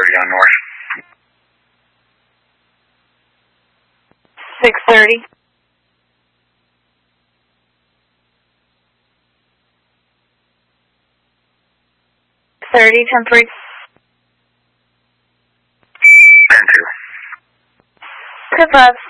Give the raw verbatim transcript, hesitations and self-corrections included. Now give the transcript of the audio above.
thirty on north. six thirty. thirty, ten three. ten two. ten five.